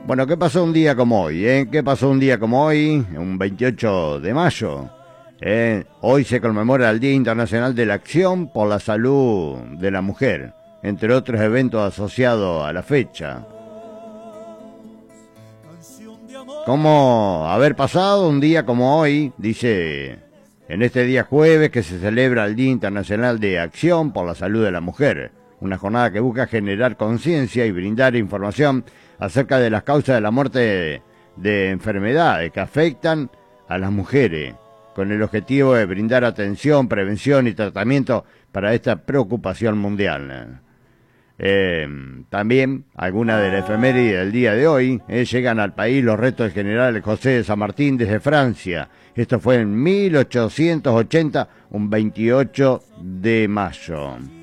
Bueno, ¿qué pasó un día como hoy? ¿Qué pasó un día como hoy? Un 28 de mayo. Hoy se conmemora el Día Internacional de la Acción por la Salud de la Mujer, entre otros eventos asociados a la fecha. ¿Cómo haber pasado un día como hoy? Dice, en este día jueves que se celebra el Día Internacional de Acción por la Salud de la Mujer, una jornada que busca generar conciencia y brindar información acerca de las causas de la muerte de enfermedades que afectan a las mujeres, con el objetivo de brindar atención, prevención y tratamiento para esta preocupación mundial. También algunas de las efemérides del día de hoy llegan al país los restos del general José de San Martín desde Francia. Esto fue en 1880, un 28 de mayo.